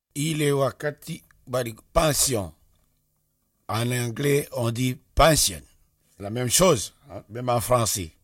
Ile wakati bali pension. En anglais, on dit pension. C'est la même chose, hein, même en français.